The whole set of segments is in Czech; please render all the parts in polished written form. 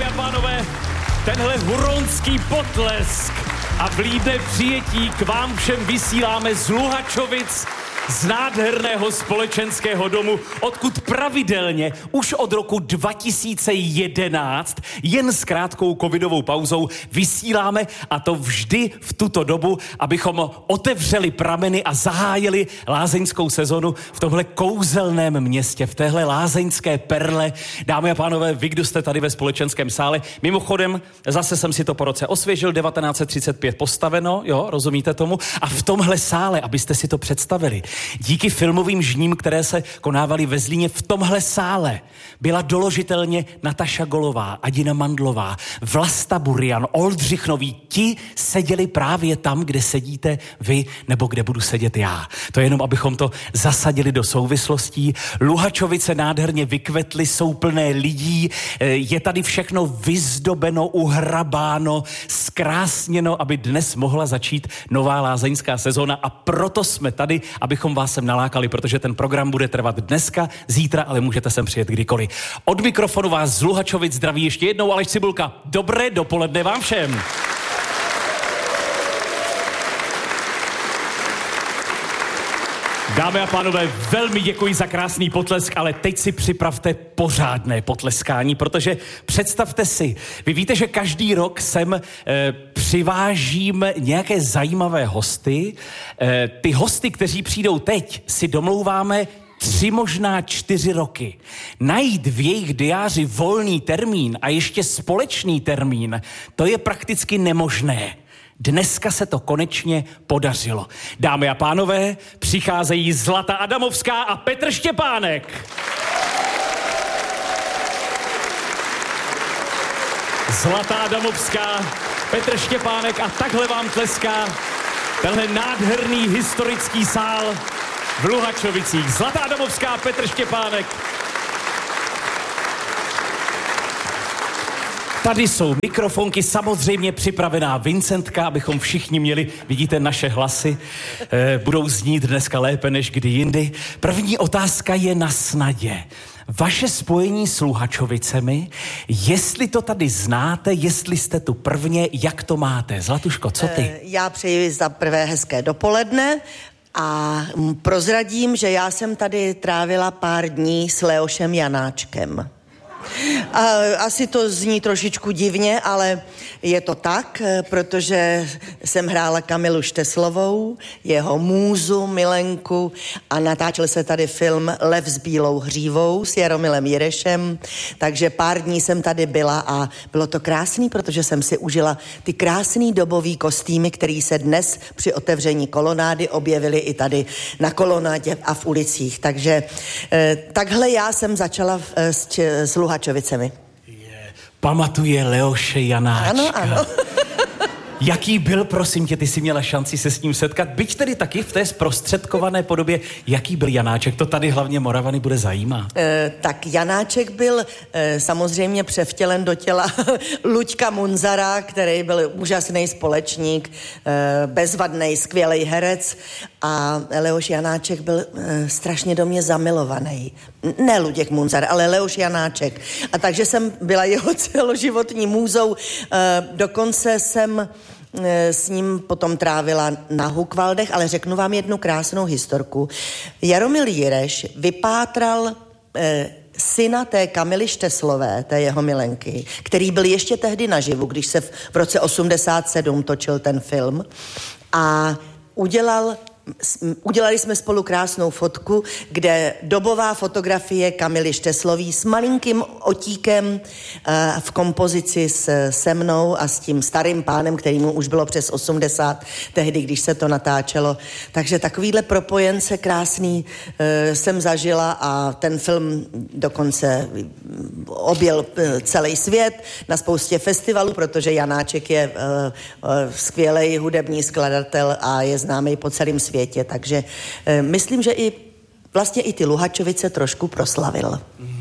a pánové, tenhle huronský potlesk a vlídné přijetí k vám všem vysíláme z Luhačovic, z nádherného společenského domu, odkud pravidelně už od roku 2011 jen s krátkou covidovou pauzou vysíláme, a to vždy v tuto dobu, abychom otevřeli prameny a zahájili lázeňskou sezonu v tomhle kouzelném městě, v téhle lázeňské perle. Dámy a pánové, vy, kdo jste tady ve společenském sále, mimochodem, zase jsem si to po roce osvěžil, 1935 postaveno, jo, rozumíte tomu? A v tomhle sále, abyste si to představili, díky filmovým žním, které se konávaly ve Zlíně, v tomhle sále byla doložitelně Nataša Golová, Adina Mandlová, Vlasta Burian, Oldřich Nový. Ti seděli právě tam, kde sedíte vy, nebo kde budu sedět já. To je jenom, abychom to zasadili do souvislostí. Luhačovice nádherně vykvetly, jsou plné lidí, je tady všechno vyzdobeno, uhrabáno, zkrásněno, aby dnes mohla začít nová lázeňská sezóna, a proto jsme tady, abychom vás sem nalákali, protože ten program bude trvat dneska, zítra, ale můžete sem přijet kdykoliv. Od mikrofonu vás z Luhačovic zdraví ještě jednou Aleš Cibulka. Dobré dopoledne vám všem. Dámy a pánové, velmi děkuji za krásný potlesk, ale teď si připravte pořádné potleskání, protože představte si, vy víte, že každý rok sem přivážím nějaké zajímavé hosty. Ty hosty, kteří přijdou teď, si domlouváme 3, možná 4 roky. Najít v jejich diáři volný termín a ještě společný termín, to je prakticky nemožné. Dneska se to konečně podařilo. Dámy a pánové, přicházejí Zlata Adamovská a Petr Štěpánek. Zlata Adamovská, Petr Štěpánek, a takhle vám tleská tenhle nádherný historický sál v Luhačovicích. Zlata Adamovská, Petr Štěpánek. Tady jsou mikrofonky, samozřejmě připravená Vincentka, abychom všichni měli, vidíte, naše hlasy budou znít dneska lépe než kdy jindy. První otázka je na snadě. Vaše spojení s Luhačovicemi, jestli to tady znáte, jestli jste tu prvně, jak to máte? Zlatuško, co ty? Já přeji za prvé hezké dopoledne a prozradím, že já jsem tady trávila pár dní s Leošem Janáčkem. Asi to zní trošičku divně, ale je to tak, protože jsem hrála Kamilu Šteslovou, jeho můzu, milenku, a natáčel se tady film Lev s bílou hřívou s Jaromilem Jirešem, takže pár dní jsem tady byla a bylo to krásný, protože jsem si užila ty krásný dobový kostýmy, který se dnes při otevření kolonády objevily i tady na kolonádě a v ulicích, takže takhle já jsem začala s Luhačovicemi. Pamatuje Leoše Janáčka. Ano, ano. Jaký byl, prosím tě, ty jsi měla šanci se s ním setkat, byť tedy taky v té zprostředkované podobě, jaký byl Janáček, to tady hlavně Moravany bude zajímat. Tak Janáček byl samozřejmě převtělen do těla Luďka Munzara, který byl úžasný společník, bezvadný, skvělý herec, a Leoš Janáček byl strašně do mě zamilovaný. Ne Luděk Munzar, ale Leoš Janáček. A takže jsem byla jeho celoživotní můzou, dokonce jsem s ním potom trávila na Hukvaldech, ale řeknu vám jednu krásnou historku. Jaromil Jireš vypátral syna té Kamily Šteslové, té jeho milenky, který byl ještě tehdy naživu, když se v roce 87 točil ten film, a udělali jsme spolu krásnou fotku, kde dobová fotografie Kamily Šteslový s malinkým otíkem v kompozici se mnou a s tím starým pánem, kterýmu už bylo přes 80 tehdy, když se to natáčelo. Takže takovýhle propojence krásný jsem zažila a ten film dokonce objel celý svět na spoustě festivalů, protože Janáček je skvělej hudební skladatel a je známý po celém světě. Takže myslím, že vlastně i ty Luhačovice trošku proslavil.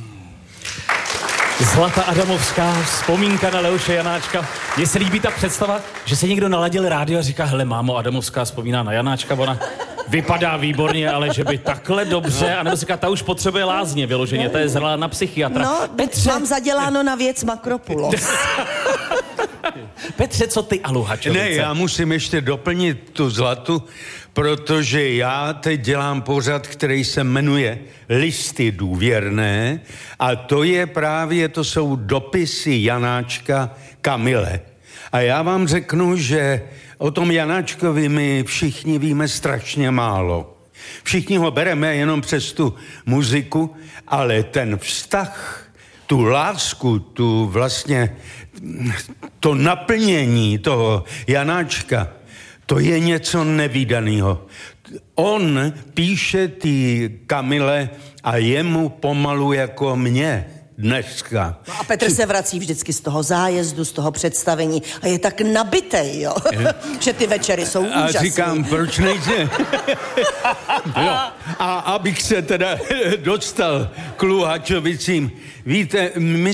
Zlata Adamovská, vzpomínka na Leoše Janáčka. Mně se líbí ta představa, že se někdo naladil rádio a říká, hele, mámo, Adamovská vzpomíná na Janáčka, ona Vypadá výborně, ale že by takhle dobře, anebo si říká, ta už potřebuje lázně vyloženě, ta je zralá na psychiatra. No, Petře, mám zaděláno na věc Makropulos. Petře, co ty a Luhačovice? Ne, já musím ještě doplnit tu Zlatu, protože já teď dělám pořad, který se jmenuje Listy důvěrné a to jsou dopisy Janáčka Kamile. A já vám řeknu, že o tom Janáčkovi my všichni víme strašně málo. Všichni ho bereme jenom přes tu muziku, ale ten vztah, tu lásku, to naplnění toho Janáčka, to je něco nevídaného. On píše ty Kamile a jemu pomalu jako mě dneska. No a Petr se vrací vždycky z toho zájezdu, z toho představení a je tak nabitej, jo, že ty večery jsou úžasný. A říkám, proč nejde? A abych se teda dostal k Luhačovicím. Víte,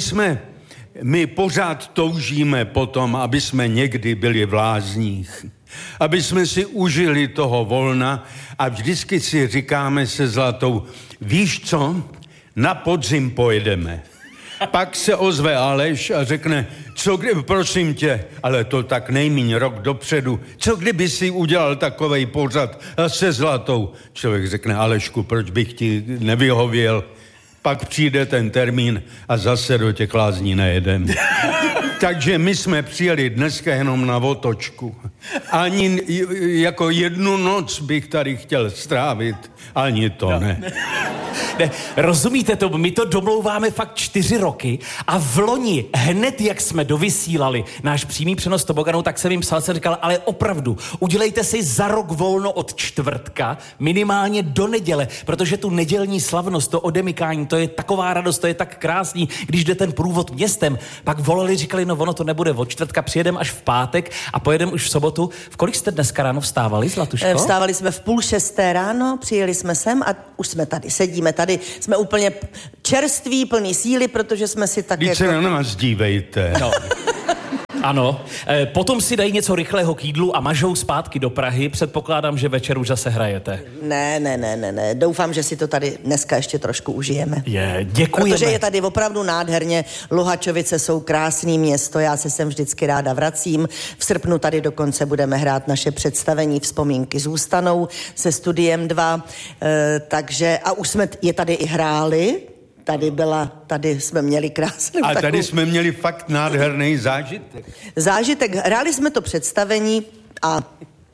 my pořád toužíme potom, aby jsme někdy byli v lázních. Aby jsme si užili toho volna a vždycky si říkáme se Zlatou, víš co, na podzim pojedeme. Pak se ozve Aleš a řekne, prosím tě, ale to tak nejmíň rok dopředu, co kdyby si udělal takovej pořad se Zlatou? Člověk řekne, Alešku, proč bych ti nevyhověl? Pak přijde ten termín a zase do těch lázní nejedem. Takže my jsme přijeli dneska jenom na otočku. Ani jako jednu noc bych tady chtěl strávit, ani to ne. Ne, rozumíte to, my to domlouváme fakt 4 roky a v loni, hned jak jsme dovysílali náš přímý přenos toboganu, tak jsem jim psal, jsem říkal, ale opravdu, udělejte si za rok volno od čtvrtka, minimálně do neděle, protože tu nedělní slavnost, to odemykání, to je taková radost, to je tak krásný, když jde ten průvod městem. Pak volali, říkali, no ono to nebude od čtvrtka, přijedem až v pátek a pojedem už v sobotu. V kolik jste dneska ráno vstávali, Zlatuško? Vstávali jsme v 5:30 ráno, přijeli jsme sem a už jsme tady, sedíme tady, jsme úplně čerství, plný síly, protože jsme si tak Víc se na nás dívejte. No. Ano, potom si dají něco rychlého k jídlu a mažou zpátky do Prahy. Předpokládám, že večer už zase hrajete. Ne. Doufám, že si to tady dneska ještě trošku užijeme. Děkujeme. Protože je tady opravdu nádherně. Luhačovice jsou krásný město, já se sem vždycky ráda vracím. V srpnu tady dokonce budeme hrát naše představení Vzpomínky zůstanou se Studiem 2. Takže, a už jsme je tady i hráli. Tady jsme měli krásnou a tady jsme měli fakt nádherný zážitek. Hráli jsme to představení a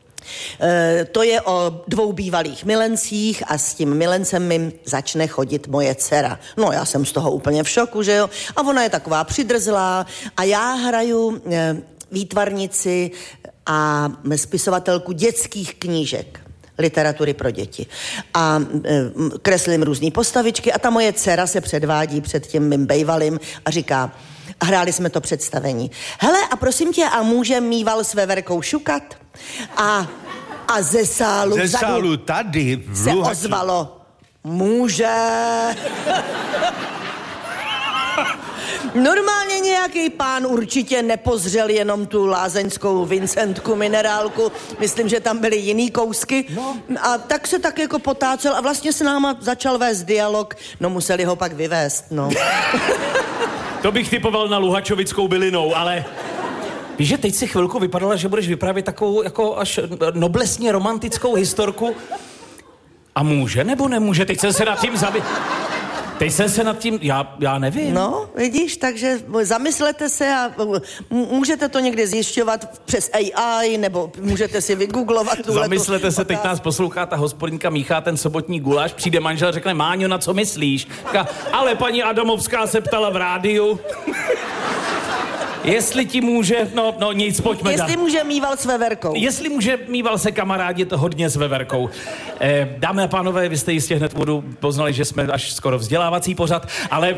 to je o 2 bývalých milencích a s tím milencem mi začne chodit moje dcera. No já jsem z toho úplně v šoku, že jo? A ona je taková přidrzlá a já hraju výtvarnici a spisovatelku dětských knížek. Literatury pro děti. A kreslím různý postavičky a ta moje dcera se předvádí před tím mým bejvalým a říká, a hráli jsme to představení. Hele, a prosím tě, a může mýval s veverkou šukat? A ze sálu tady se ozvalo, může. Normálně nějaký pán určitě nepozřel jenom tu lázeňskou Vincentku minerálku. Myslím, že tam byly jiný kousky. No. A tak se tak jako potácel a vlastně s náma začal vést dialog. No museli ho pak vyvést, no. To bych typoval na luhačovickou bylinou, ale... Víš, že teď si chvilku vypadala, že budeš vyprávět takovou jako až noblesně romantickou historku. A může nebo nemůže? Teď jsem se nad tím já nevím. No, vidíš, takže zamyslete se a můžete to někdy zjišťovat přes AI, nebo můžete si vygooglovat Zamyslete se, teď nás poslouchá ta hospodinka, míchá ten sobotní guláš, přijde manžel, řekne, Máňo, na co myslíš? Ale paní Adamovská se ptala v rádiu. Jestli ti může, no nic, pojďme dál. Jestli může mýval s veverkou. Jestli může mýval se kamarádit hodně s veverkou. Dámy a pánové, vy jste jistě hned vodu poznali, že jsme až skoro vzdělávací pořad, ale...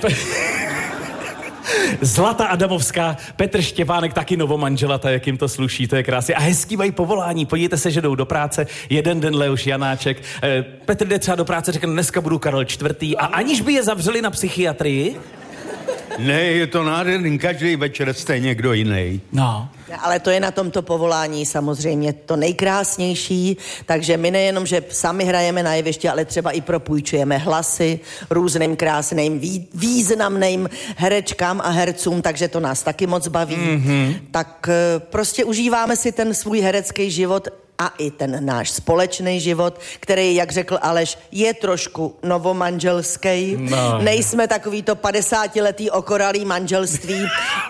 Zlata Adamovská, Petr Štěpánek, taky novomanželata, jak jim to sluší, to je krásně. A hezký mají povolání, podívejte se, že jdou do práce, jeden den Leoš Janáček. Petr jde třeba do práce, řekne, dneska budu Karel IV. A aniž by je zavřeli na psychiatrii, Ne, je to nádherný, každý večer jste někdo jiný. No. Ale to je na tomto povolání samozřejmě to nejkrásnější, takže my nejenom, že sami hrajeme na jevišti, ale třeba i propůjčujeme hlasy různým krásným, významným herečkám a hercům, takže to nás taky moc baví. Tak prostě užíváme si ten svůj herecký život a i ten náš společný život, který, jak řekl Aleš, je trošku novomanželský. No. Nejsme takový to 50letý okoralý manželství.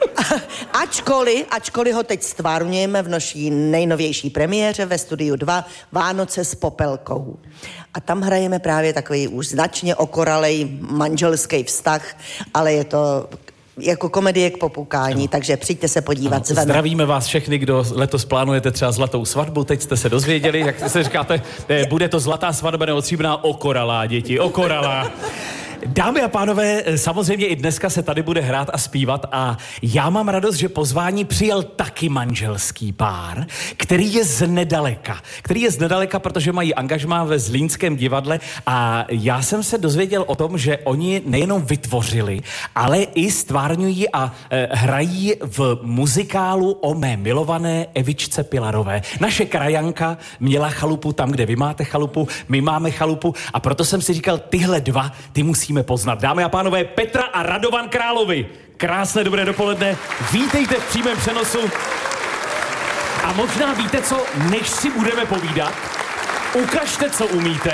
ačkoliv ho teď stvárňujeme v naší nejnovější premiéře ve Studiu 2 Vánoce s Popelkou. A tam hrajeme právě takový už značně okoralej manželský vztah, ale je to jako komedie k popukání, takže přijďte se podívat zven. Zdravíme vás všechny, kdo letos plánujete třeba zlatou svatbu, teď jste se dozvěděli, jak se říkáte, bude to zlatá svatba nebo stříbrná, okoralá, děti, okoralá. Dámy a pánové, samozřejmě i dneska se tady bude hrát a zpívat a já mám radost, že pozvání přijel taky manželský pár, který je z nedaleka, protože mají angažmá ve Zlínském divadle a já jsem se dozvěděl o tom, že oni nejenom vytvořili, ale i stvárňují a hrají v muzikálu o mé milované Evičce Pilarové. Naše krajanka měla chalupu tam, kde vy máte chalupu, my máme chalupu a proto jsem si říkal, tyhle dva, ty musíme poznat. Dámy a pánové, Petra a Radovan Královi. Krásné dobré dopoledne. Vítejte v přímém přenosu. A možná víte co, než si budeme povídat, ukažte, co umíte.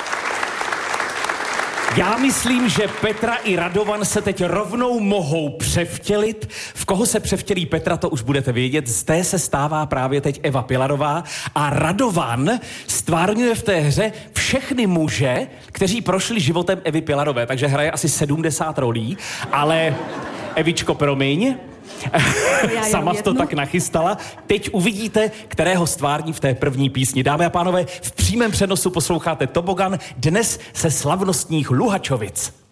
Já myslím, že Petra i Radovan se teď rovnou mohou převtělit. V koho se převtělí Petra, to už budete vědět. Z té se stává právě teď Eva Pilarová. A Radovan stvárňuje v té hře všechny muže, kteří prošli životem Evy Pilarové. Takže hraje asi 70 rolí. Ale Evičko, promiň. Sama to tak nachystala. Teď uvidíte, kterého stvární v té první písni. Dámy a pánové, v přímém přenosu posloucháte Tobogan, dnes se slavnostních Luhačovic.